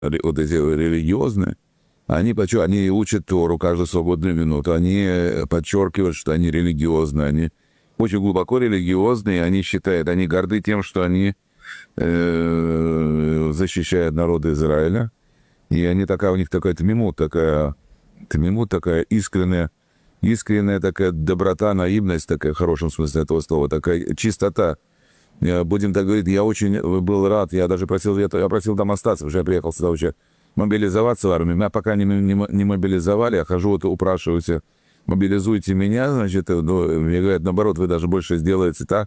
вот эти религиозные, они учат Тору каждую свободную минуту, они подчеркивают, что они религиозные, они очень глубоко религиозные, они считают, они горды тем, что они защищают народ Израиля, и они у них такая тмимут, такая искренняя такая доброта, наивность, такая в хорошем смысле этого слова, такая чистота. Будем так говорить, я очень был рад, я просил там остаться, уже я приехал сюда уже мобилизоваться в армию. Меня пока не мобилизовали, я хожу, упрашиваюсь, мобилизуйте меня, значит, мне говорят, наоборот, вы даже больше сделаете так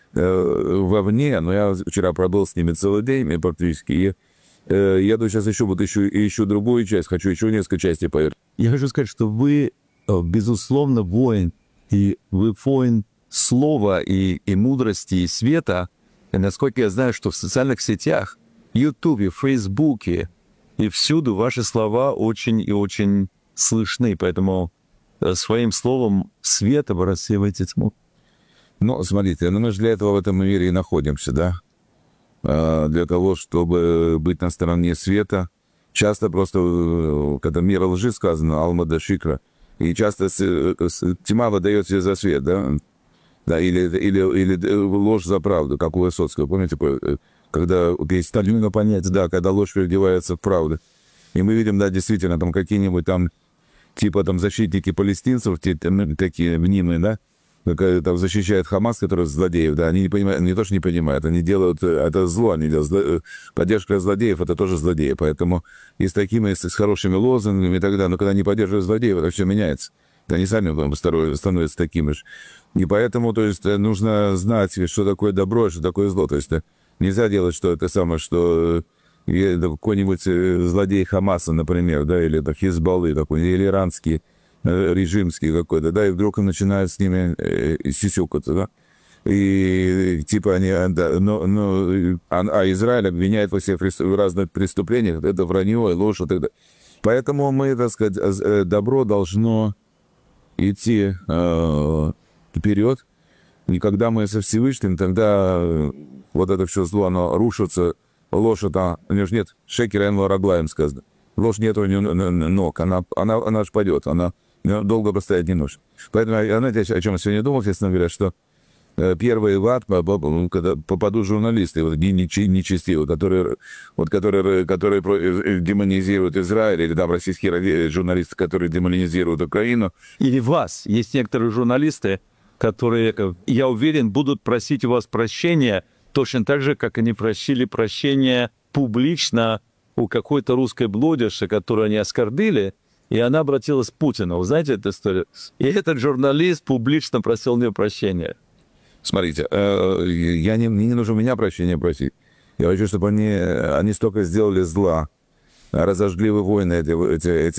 вовне, но я вчера пробыл с ними целый день практически, и еду сейчас ищу другую часть, хочу еще несколько частей поверить. Я хочу сказать, что вы, безусловно, воин, и вы воин слова и мудрости, и света. И насколько я знаю, что в социальных сетях, Ютубе, Фейсбуке и всюду ваши слова очень и очень слышны, поэтому своим словом света вы рассеиваете тьму. Ну, смотрите, мы же для этого в этом мире и находимся, да? Для того, чтобы быть на стороне света. Часто просто, когда мир лжи сказано, алма шикра, и часто тьма выдается за свет, да? Да, или ложь за правду, как у Высоцкого. Помните, когда есть сталина понять, да, когда ложь переодевается в правду. И мы видим, да, действительно, там какие-нибудь там, типа там защитники палестинцев, такие мнимые, да, там защищают Хамас, который злодеев, да, они не понимают, они тоже не понимают, они делают, это зло, они делают, поддержка злодеев, это тоже злодеи, поэтому и с такими, с хорошими лозунгами и так далее, но когда они поддерживают злодеев, это все меняется, они сами становятся такими же, и поэтому, то есть, нужно знать, что такое добро, что такое зло, то есть, нельзя делать, что это самое, что какой-нибудь злодей Хамаса, например, да, или Хизбаллы такой, или иранский, режимский какой-то, да, и вдруг он начинает с ними сисюкаться, да, и типа они, да, а Израиль обвиняет во всех разных преступлениях, это вранье, ложь, и так далее. Поэтому мы, так сказать, добро должно идти вперед, и когда мы со Всевышним, тогда вот это все зло, оно рушится, ложь, это, у него же нет шекера, раглаем сказано, ложь нет у нее ног, она ж пойдет, она долго простоять не нужно. Поэтому, знаете, о чем я сегодня думал, честно говоря, что первый в ад, когда попадут журналисты, вот, нечестивые, которые демонизируют Израиль, или там российские журналисты, которые демонизируют Украину. Или вас. Есть некоторые журналисты, которые, я уверен, будут просить у вас прощения точно так же, как они просили прощения публично у какой-то русской блогерши, которую они оскорбили, и она обратилась к Путину. Вы знаете эту историю? И этот журналист публично просил у нее прощения. Смотрите, мне не нужно у меня прощения просить. Я хочу, чтобы они столько сделали зла, разожгли войны, эти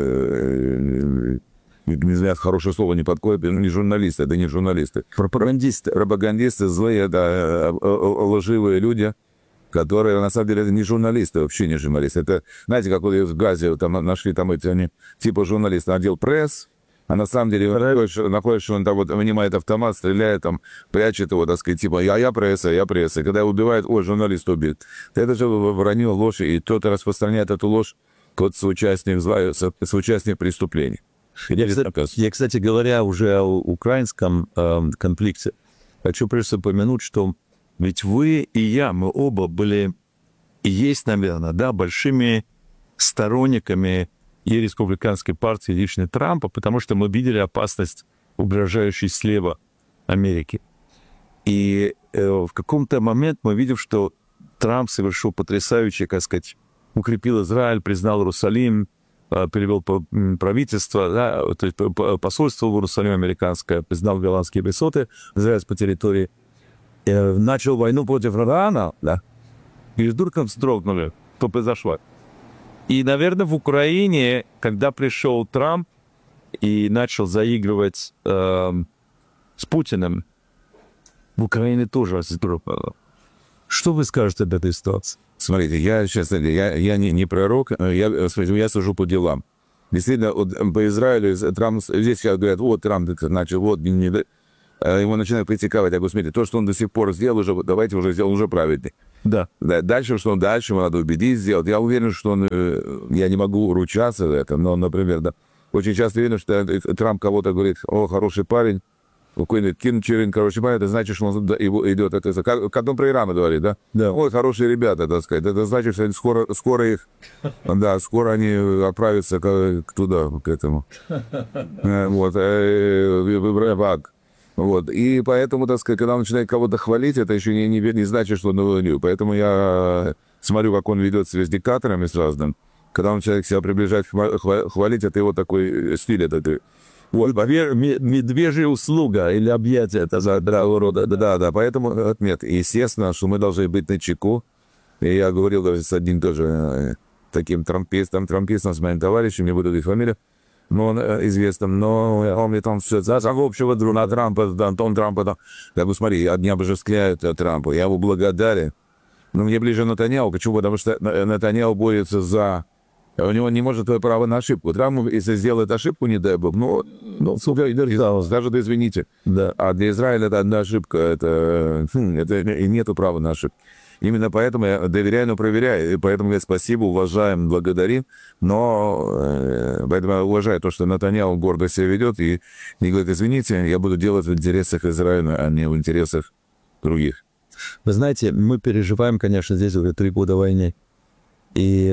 не знаю, хорошее слово не подходит, не журналисты, это не журналисты. Пропагандисты злые, да, лживые люди, которые, на самом деле, это не журналисты, вообще не журналисты. Это, знаете, как в Газе там нашли там они, типа журналисты, отдел пресс, а на самом деле находишь, что он там вот вынимает автомат, стреляет, там, прячет его, так сказать, типа, я пресса. И когда убивают, журналист убит. Это же вранье, ложь, и кто-то распространяет эту ложь, кот соучастник преступлений. Я, кстати говоря, уже о украинском конфликте, хочу прежде упомянуть, что ведь вы и я, мы оба были и есть, наверное, да, большими сторонниками и республиканской партии лично Трампа, потому что мы видели опасность, угрожающую слева Америки. И в каком-то момент мы видим, что Трамп совершил потрясающее, как сказать, укрепил Израиль, признал Иерусалим, перевел правительство, да, то есть посольство в Иерусалиме американское, признал голландские высоты, называется по территории, начал войну против Ирана, да, и вдруг вздрогнули, что произошло. И, наверное, в Украине, когда пришел Трамп и начал заигрывать с Путиным, в Украине тоже вздрогнуло. Что вы скажете об этой ситуации? Смотрите, я не пророк, я сужу по делам. Действительно, вот по Израилю, Трамп, здесь сейчас говорят, вот Трамп начал, вот, его начинают критиковать. Я говорю, смотрите, то, что он до сих пор сделал, уже, давайте уже сделал, уже правильный. Да. Дальше, что дальше, надо убедить, сделать. Я уверен, что он, я не могу ручаться за это, но, например, да, очень часто видно, что Трамп кого-то говорит: о, хороший парень, какой-нибудь Ким Чен Ын, хороший парень, это значит, что он идет, это, как он про Иран говорит, да? Да. Ой, хорошие ребята, так сказать, это значит, что они скоро их, да, скоро они отправятся туда, к этому. Вот, враг. Вот. И поэтому, так сказать, когда он начинает кого-то хвалить, это еще не значит, что он на войну. Поэтому я смотрю, как он ведет себя с диктаторами с разным. Когда он начинает себя приближать, хвалить, это его такой стиль. Это, вот. Медвежья услуга или объятие, это за другого рода. Да, поэтому нет. Естественно, что мы должны быть начеку. И я говорил даже с одним тоже таким трампистом с моим товарищем, не буду говорить фамилию, но он известным, но он мне там все за общего друга на Трампа, да, Антон Трампа, там. Я говорю, смотри, одни обожествляют Трампа, я его благодарен. Но мне ближе Нетаньяху. Почему? Потому что Нетаньяху борется за... У него не может право на ошибку. Трамп, если сделает ошибку, не дай бог, сука, скажет, извините. Да. А для Израиля это одна ошибка, это нету права на ошибку. Именно поэтому я доверяю, но проверяю. И поэтому я спасибо, уважаем, благодарим. Но поэтому я уважаю то, что Нетаньяху гордо себя ведет и говорит: извините, я буду делать в интересах Израиля, а не в интересах других. Вы знаете, мы переживаем, конечно, здесь уже 3 года войны. И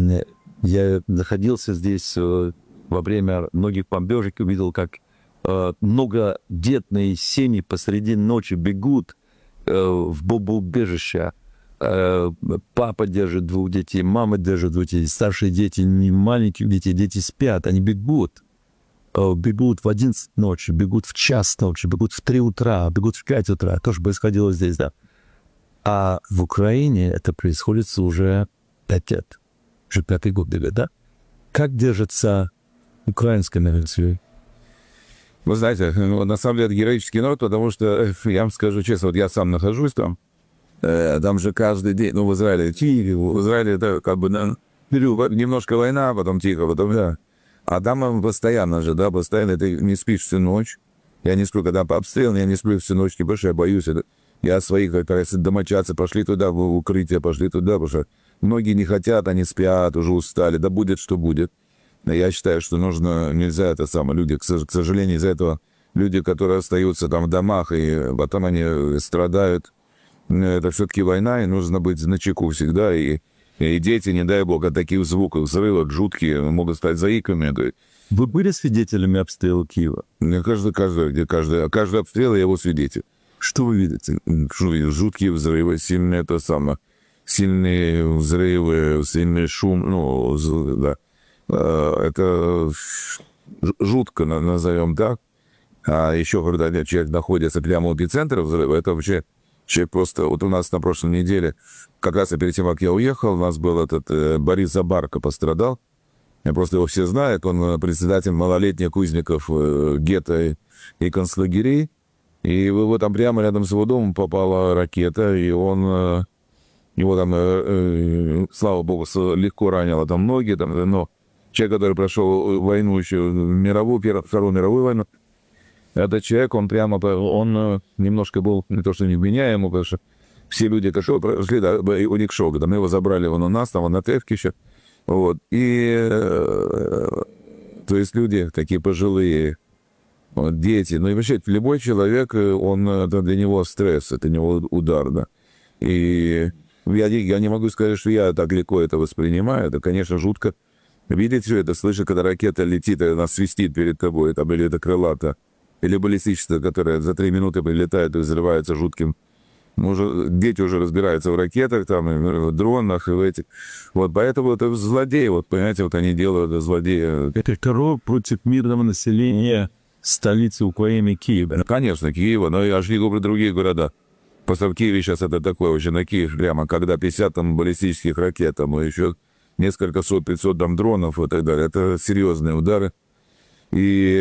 я находился здесь во время многих бомбежек, увидел, как многодетные семьи посреди ночи бегут в бомбоубежище. Папа держит 2 детей, мама держит 2 детей, старшие дети, не маленькие дети, дети спят, они бегут. Бегут в 11 ночи, бегут в 1 ночи, бегут в 3 утра, бегут в 5 утра. Тоже происходило здесь, да. А в Украине это происходит уже 5 лет. Уже 5-й год бегает, да? Как держится украинская население? Вы знаете, на самом деле это героический народ, потому что, я вам скажу честно, вот я сам нахожусь там же каждый день, в Израиле это как бы немножко война, потом тихо, потом да. А там постоянно же, да, постоянно ты не спишь всю ночь. Я не сплю, когда обстрел, я не сплю всю ночь, потому что я боюсь. Я своих, как раз, домочадцы пошли туда, в укрытие, пошли туда, потому что многие не хотят, они спят, уже устали, да будет, что будет. Я считаю, что нельзя это самое, люди, к сожалению, из-за этого люди, которые остаются там в домах, и потом они страдают, это все-таки война, и нужно быть начеку всегда, и дети, не дай бог, от таких звуков, взрывов жуткие, могут стать заиками. Вы были свидетелями обстрела Киева? Каждый обстрел я его свидетель. Что вы видите? Жуткие взрывы, сильные взрывы, сильный шум, да. Это жутко, назовем так. А еще, когда человек находится прямо в эпицентре взрыва, это вообще человек просто... Вот у нас на прошлой неделе, как раз перед тем, как я уехал, у нас был Борис Забарко пострадал. Просто его все знают. Он председатель малолетних узников гетто и концлагерей. И его там прямо рядом с его домом попала ракета, и его там, слава богу, легко ранило там ноги, но человек, который прошел войну еще, Вторую мировую войну, этот человек, он немножко был не то что невменяемый, потому что все люди, которые прошли, да, у них шок, мы его забрали на нас, там, на Тевке еще, вот, и, то есть люди такие пожилые, вот, дети, и вообще любой человек, это для него стресс, это для него удар, да, и я не могу сказать, что я так легко это воспринимаю, это, конечно, жутко видеть все это, слышать, когда ракета летит, и она свистит перед тобой, там, или это крылато, или баллистическая, которая за 3 минуты прилетает и взрывается жутким. Дети уже разбираются в ракетах, там, и в дронах, и в этих. Вот поэтому это злодеи, вот понимаете, вот они делают злодеи. Это террор против мирного населения столицы Украины Киева. Конечно, Киева, но аж не говорю другие города. Просто в Киеве сейчас это такое, вообще на Киев прямо, когда 50 там баллистических ракет, там, и еще несколько 500 там дронов и так далее. Это серьезные удары. И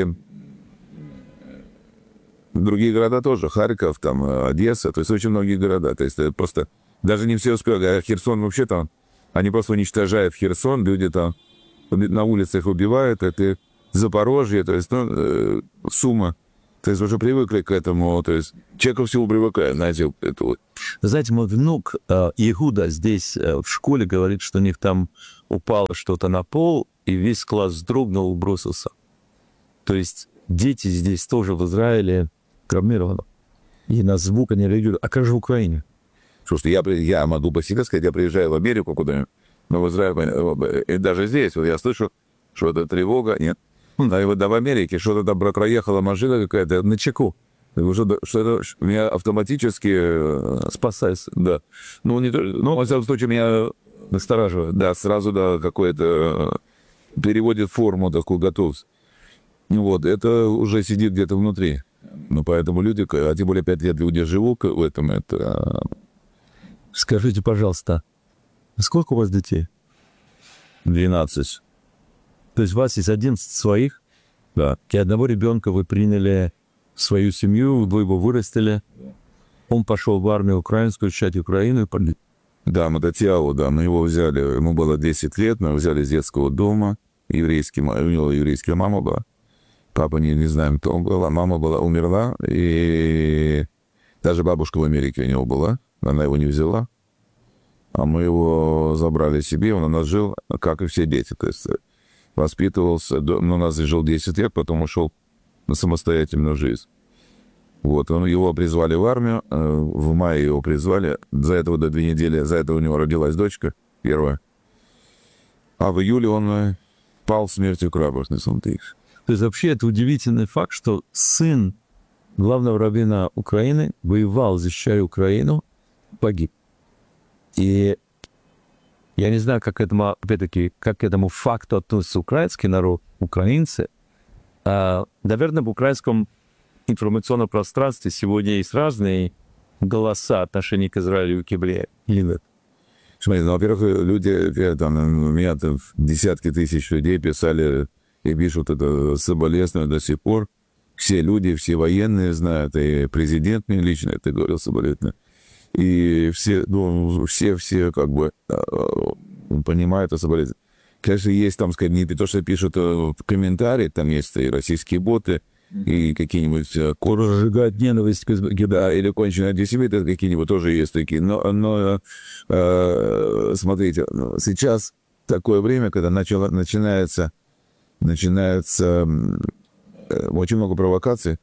другие города тоже, Харьков, там, Одесса, то есть очень многие города. То есть просто даже не все успели. А Херсон вообще там, они просто уничтожают Херсон, люди там на улицах убивают, это Запорожье, то есть, Сума. То есть уже привыкли к этому. То есть человек ко всему привыкает, знаете, это вот. Знаете, мой внук Игуда здесь в школе говорит, что у них там упало что-то на пол, и весь класс вздрогнул и бросился. То есть дети здесь тоже в Израиле травмированы. И на звук они реагируют. А как же в Украине? Слушайте, я могу по себе сказать, я приезжаю в Америку куда-нибудь, но в Израиль, и даже здесь, вот я слышу, что это тревога, нет. А и вот да, в Америке что-то там проехала машина какая-то на чеку. Что-то меня автоматически Спасайся. да. Ну, не то, ну, во всяком случае, меня настораживает. Да, сразу, да, какое-то переводит форму такую готовность. Вот, это уже сидит где-то внутри. Ну, поэтому люди, а тем более 5 лет люди живут в этом, это... Скажите, пожалуйста, сколько у вас детей? 12. То есть у вас есть 11 своих, Да. и одного ребенка вы приняли в свою семью, вы его вырастили. Он пошел в армию украинскую, защищать Украину. Да, Мататьяу, да, мы его взяли, ему было 10 лет, мы его взяли из детского дома, у него еврейская мама была. Папа не знаем, кто он был, а мама была, умерла, и даже бабушка в Америке у него была, она его не взяла, а мы его забрали себе, он у нас жил, как и все дети, то есть воспитывался, у нас жил 10 лет, потом ушел на самостоятельную жизнь. Вот, его призвали в армию, в мае его призвали, за этого до 2 недели, за это у него родилась дочка первая, а в июле он пал смертью крабовной сумты. То есть вообще это удивительный факт, что сын главного раввина Украины воевал, защищая Украину, погиб. И я не знаю, как к этому, опять-таки, как к этому факту относится украинский народ, украинцы. Наверное, в украинском информационном пространстве сегодня есть разные голоса отношений к Израилю и к евреям. Или нет? Смотри, ну, во-первых, люди, там, у меня там десятки тысяч людей писали и пишут это соболезнования до сих пор. Все люди, все военные знают, и президент мне лично это говорил соболезнования. И все, ну, все как бы понимают это соболезнования. Конечно, есть там, сказать, не то, что пишут в комментарии, там есть и российские боты, и какие-нибудь Разжигать ненависть к да, или конченые антисемиты какие-нибудь тоже есть такие. Но смотрите, сейчас такое время, когда начинается очень много провокаций.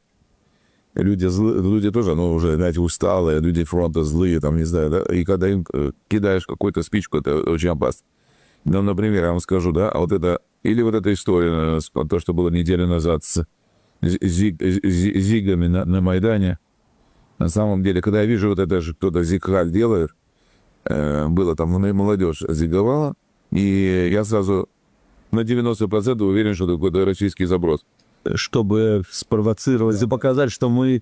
Люди тоже, ну, уже, знаете, усталые, люди фронта злые, там, не знаю, да, и когда им кидаешь какую-то спичку, это очень опасно. Ну, например, я вам скажу, да, а вот это, или вот эта история, то, что было неделю назад с зигами на Майдане, на самом деле, когда я вижу вот это же, кто-то зигхаль делает, было там, молодежь зиговала, и я сразу на 90% уверен, что это какой-то российский заброс. Чтобы спровоцировать, и показать, что мы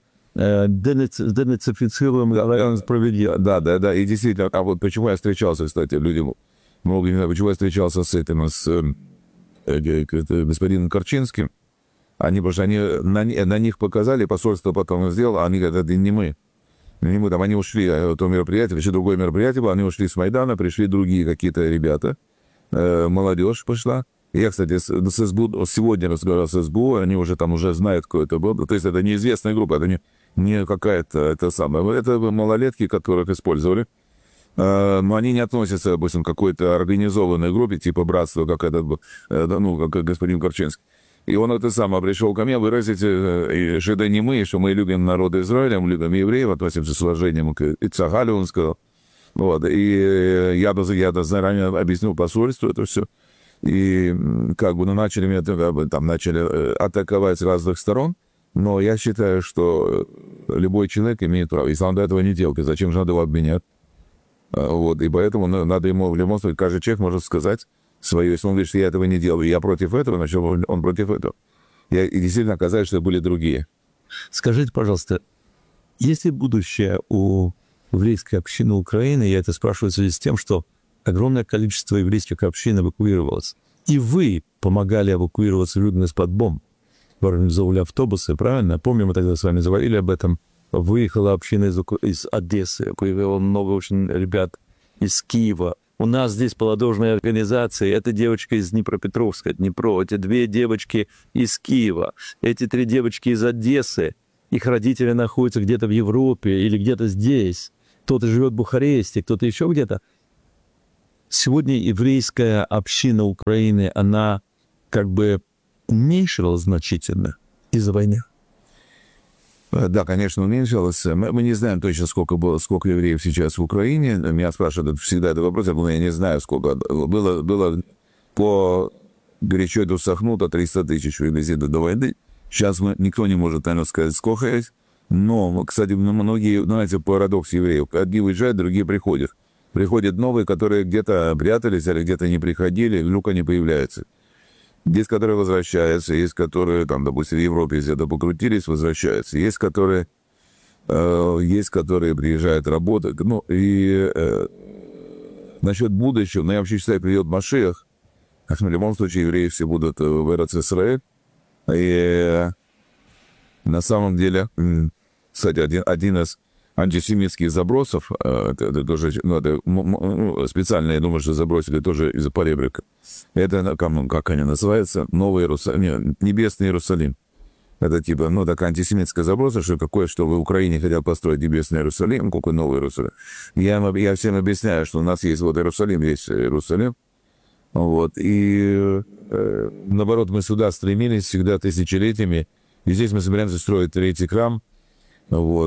денацифицируем справедливо. Да, и действительно, а вот почему я встречался, кстати, люди много не знаю, почему я встречался с этим, с господином Корчинским, они, потому что они на них показали, посольство потом сделало, а они говорят, это не мы, там они ушли, то мероприятие, еще другое мероприятие было, они ушли с Майдана, пришли другие какие-то ребята, молодежь пошла. Я, кстати, с СБУ, сегодня разговаривал с СБУ, они уже там уже знают, кто это был. То есть это неизвестная группа, это не какая-то, это самое. Это малолетки, которых использовали. Но они не относятся, допустим, к какой-то организованной группе, типа братства, как этот, ну, как господин Корчинский. И он это самое пришел ко мне выразить, что это не мы, что мы любим народ Израиля, мы любим евреев, относимся с уважением к Ицхагалю, он сказал. Вот. И я заранее объяснил посольству это все. И как бы, начали меня там начали атаковать с разных сторон, но я считаю, что любой человек имеет право. Если он до этого не делал, зачем же надо его обменять? Вот, и поэтому надо ему в любом случае, каждый человек может сказать свое, если он говорит, что я этого не делаю, я против этого, значит, он против этого. И действительно оказалось, что были другие. Скажите, пожалуйста, есть ли будущее у еврейской общины Украины? Я это спрашиваю в связи с тем, что огромное количество еврейских общин эвакуировалось. И вы помогали эвакуироваться людям из-под бомб. Вы организовывали автобусы, правильно? Помню, мы тогда с вами говорили об этом. Выехала община из Одессы, выехало много очень ребят из Киева. У нас здесь молодежная организация. Это девочка из Днепропетровска, Днепро. Эти 2 девочки из Киева. Эти 3 девочки из Одессы. их родители находятся где-то в Европе или где-то здесь, кто-то живет в Бухаресте, кто-то еще где-то. Сегодня еврейская община Украины, она как бы уменьшилась значительно из-за войны. Да, конечно, уменьшилось. Мы не знаем точно, сколько евреев сейчас в Украине. Меня спрашивают всегда этот вопрос, я думаю, я не знаю, сколько. Было по горячо до Сахнута 300 тысяч вывезено до войны. Сейчас никто не может, наверное, сказать, сколько есть. Но, кстати, многие, знаете, парадокс евреев. Одни уезжают, другие приходят. Приходят новые, которые где-то прятались или где-то не приходили, вдруг они появляются. Есть, которые возвращаются, есть, которые, там, допустим, в Европе где-то покрутились, возвращаются. Есть, которые приезжают работать. Ну, и насчет будущего, я вообще считаю, придет Машиах. В любом случае, евреи все будут в Эрец-Исраэль. И на самом деле, кстати, один из антисемитских забросов, это тоже, специально, я думаю, что забросили тоже из-за поребрика. Это, как они называются, Новый Иерусалим, Небесный Иерусалим. Это типа, такая антисемитская заброса, что в Украине хотят построить Небесный Иерусалим, какой Новый Иерусалим. Я всем объясняю, что у нас есть Иерусалим, есть Иерусалим. Вот. И наоборот, мы сюда стремились всегда тысячелетиями. И здесь мы собираемся строить третий храм. Вот.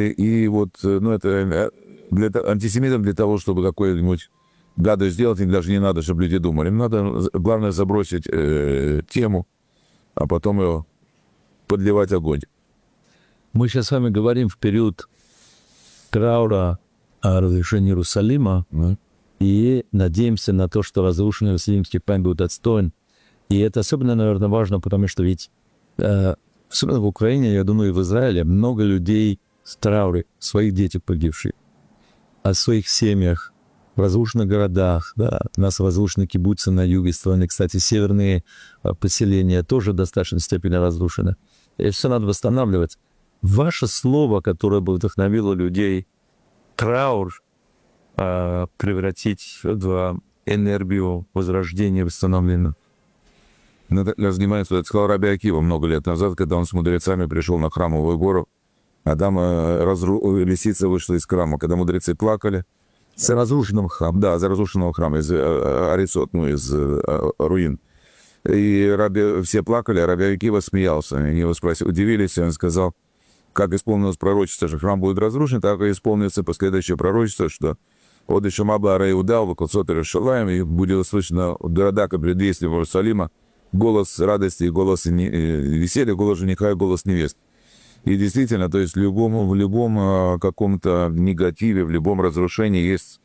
Это антисемитам для того, чтобы какой-нибудь гадость сделать, им даже не надо, чтобы люди думали. Им надо, главное, забросить тему, а потом ее подливать огонь. Мы сейчас с вами говорим в период траура о разрушении Иерусалима, и надеемся на то, что разрушенный Иерусалимский храм будет отстоен. И это особенно, наверное, важно, потому что ведь особенно в Украине, я думаю, и в Израиле много людей с трауре, своих детей погибших, о своих семьях, в разрушенных городах, да, у нас разрушены кибуцы на юге страны, кстати, северные поселения тоже в достаточной степени разрушены. И все надо восстанавливать. Ваше слово, которое бы вдохновило людей, траур превратить в энергию возрождения, восстановления. Я занимаюсь, это сказал Раби Акива много лет назад, когда он с мудрецами пришел на Храмовую гору, а там лисица вышла из храма, когда мудрецы плакали. С разрушенного храма. Да, за разрушенного храма, из Арисот, из руин. И все плакали, а Раби Акива смеялся. Они его спросили, удивились, и он сказал, как исполнилось пророчество, что храм будет разрушен, так и исполнится последующее пророчество, что «От Ишамаба Араиудал, Вакуцот Иерушалаем», и будет слышно в городах и предвестии Иерусалима голос радости, голос веселья, голос жениха и голос невесты. И действительно, то есть в любом каком-то негативе, в любом разрушении есть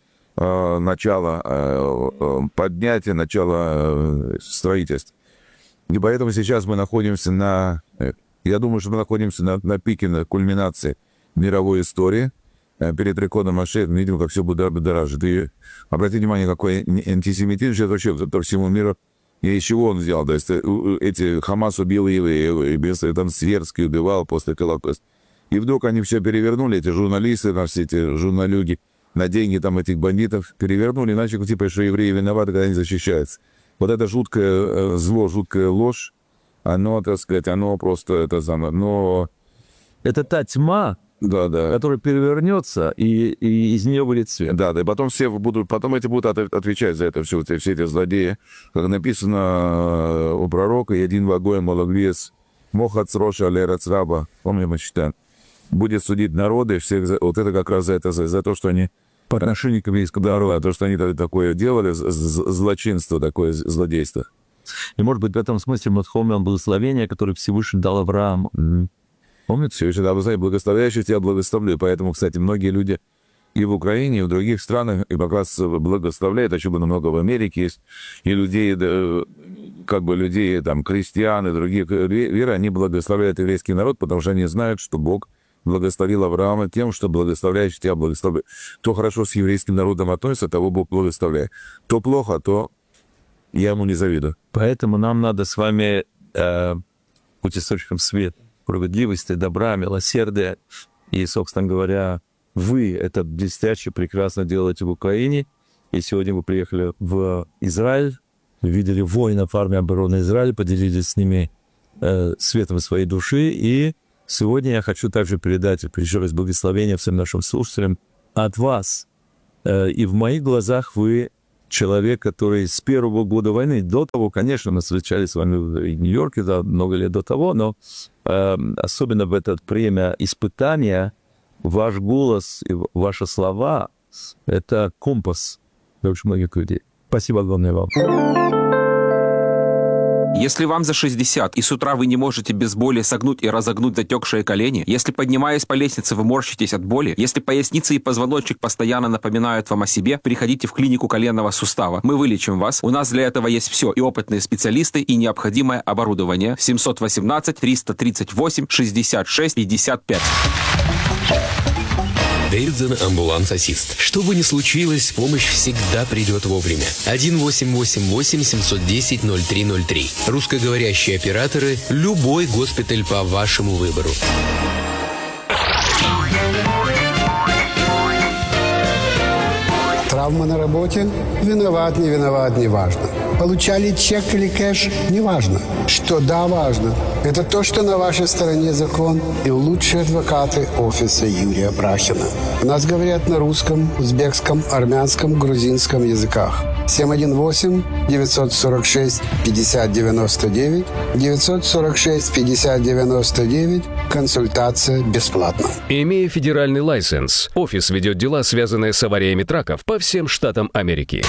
начало поднятия, начало строительства. И поэтому сейчас мы находимся я думаю, что мы находимся на пике, на кульминации мировой истории. Перед Реконом Машех мы видим, как все будоражит. И обратите внимание, какой антисемитизм сейчас вообще по всему миру. И из чего он взял? То есть Хамас убил евреев, там Сверский убивал после Холокоста. И вдруг они все перевернули, эти журналисты, все эти журналюги, на деньги там этих бандитов перевернули, иначе типа, что евреи виноваты, когда они защищаются. Вот это жуткое зло, жуткая ложь, оно, так сказать, оно просто это самое, Это та тьма, которая перевернется, и из нее будет свет. Да, и потом эти будут отвечать за это все эти злодеи. Как написано у пророка, «И один вагой малогвес, мохац роша алерец раба», помним, мы читаем, будет судить народы, всех, вот это как раз за то, что они по отношению к еврейскому народу, то, что они такое делали, злочинство, такое злодейство. И, может быть, в этом смысле мы вспомним благословение, которое Всевышний дал Аврааму. Помните, Всевышний дал благословляющий тебя благословлю. Поэтому, кстати, многие люди и в Украине, и в других странах и как раз благословляют, особенно много в Америке есть, и людей, людей, там, крестьян и других вер, они благословляют еврейский народ, потому что они знают, что Бог благословил Авраама тем, что благословляющий тебя благословляет. Кто хорошо с еврейским народом относится, того Бог благословляет. То плохо, то я ему не завидую. Поэтому нам надо с вами быть источником света, справедливости, добра, милосердия. И, собственно говоря, вы это блестяще, прекрасно делаете в Украине. И сегодня вы приехали в Израиль, видели воинов армии обороны Израиля, поделились с ними светом своей души и Сегодня я хочу также передать еще раз благословение всем нашим слушателям от вас. И в моих глазах вы человек, который с первого года войны, до того, конечно, мы встречались с вами в Нью-Йорке много лет до того, но особенно в это время испытания ваш голос и ваши слова – это компас для очень многих людей. Спасибо огромное вам. Если вам за 60, и с утра вы не можете без боли согнуть и разогнуть затекшие колени, если, поднимаясь по лестнице, вы морщитесь от боли, если поясница и позвоночник постоянно напоминают вам о себе, приходите в клинику коленного сустава. Мы вылечим вас. У нас для этого есть все. И опытные специалисты, и необходимое оборудование. 718-338-66-55. Дэвидсон амбуланс-ассист. Что бы ни случилось, помощь всегда придет вовремя. 1-888-710-0303. Русскоговорящие операторы. Любой госпиталь по вашему выбору. Травма на работе? Виноват, не виноват, не важно. Получали чек или кэш? Не важно. Что да, важно. Это то, что на вашей стороне закон и лучшие адвокаты офиса Юрия Брахина. У нас говорят на русском, узбекском, армянском, грузинском языках. 718-946-5099, 946-5099, консультация бесплатна. Имея федеральный лайсенс, офис ведет дела, связанные с авариями траков по всем штатам Америки.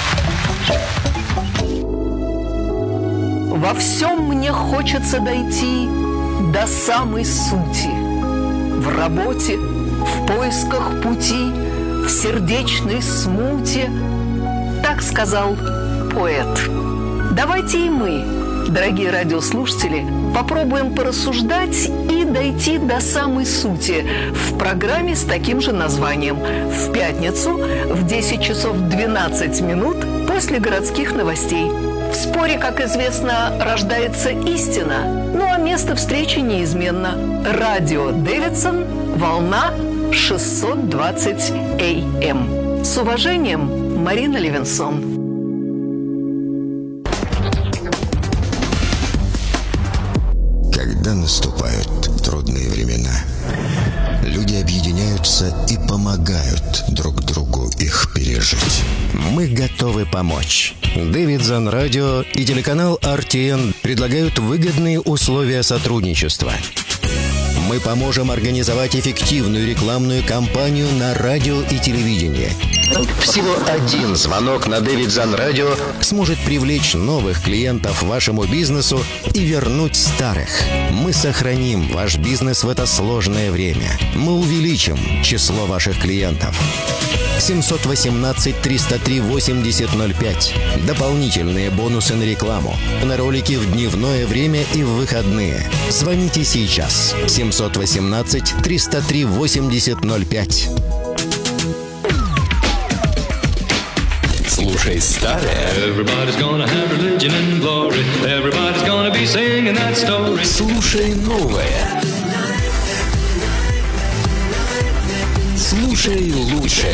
Во всем мне хочется дойти до самой сути. В работе, в поисках пути, в сердечной смуте. Так сказал поэт. Давайте и мы, дорогие радиослушатели, попробуем порассуждать и дойти до самой сути в программе с таким же названием в пятницу в 10 часов 12 минут после городских новостей. В споре, как известно, рождается истина, ну а место встречи неизменно. Радио Дэвидсон, волна 620 АМ. С уважением, Марина Левинсон. Когда наступают трудные времена, люди объединяются и помогают друг другу их пережить. Мы готовы помочь. Дэвидсон Радио и телеканал RTN предлагают выгодные условия сотрудничества. Мы поможем организовать эффективную рекламную кампанию на радио и телевидении. Всего один звонок на Дэвидсон Радио сможет привлечь новых клиентов вашему бизнесу и вернуть старых. Мы сохраним ваш бизнес в это сложное время. Мы увеличим число ваших клиентов. 718-303-8005. Дополнительные бонусы на рекламу. На ролики в дневное время и в выходные. Звоните сейчас. 718-303-8005. Слушай старое. Слушай новое. Слушай лучшее.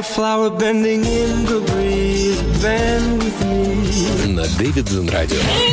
На Дэвидсон Радио.